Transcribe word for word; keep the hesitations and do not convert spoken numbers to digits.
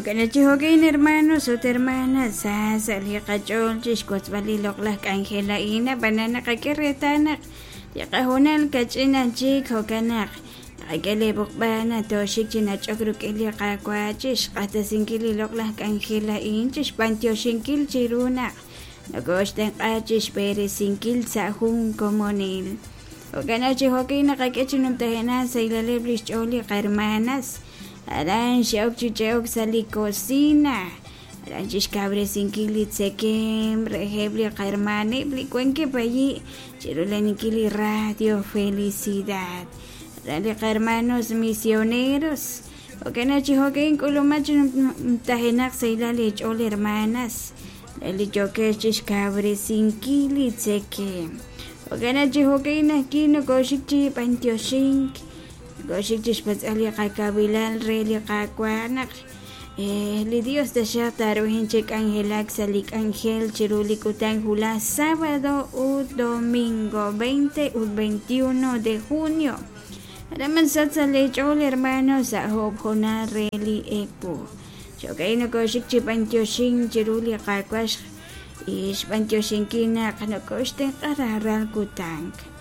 Okanachihokin hermanos o hermanas, sasali kachol chishkot baliloklak Angela ina banana kakiretanak yakahunal kachina chik hokanak akele bukbana toshik chinachogruk ili kakwachish qatasinkili loklak Angela inchish pantioshinkil chirunak nagoshten qachish peresinkil sahun komonil okanachihokin kakachinum tahena sailaleblish choli hermanas Aran shauk chicheuk sali cocina. Aran chishkabre sinkilit sekem rehebli hermane bli cuenque payi. Chiruleninkili radio felicidad. Aran hermanos misioneros. Okana chihoken kulumachin tahenak seilali chol hermanas. Lali choke chishkabre sinkilit sekem. Okana chihoken akino koshikchi pantioshink. Goshik chishpats ali kakabilal reli kakwanak eh li Dios de shatar hinchek angelak salik angel chiruli kutang hula sábado u domingo veinte u veintiuno de junio raman satsale chol hermanos a hobjona reli epu chokaino goshik chipantoshin chiruli kakwash ish pantoshinkina kanokoshten qararal kutang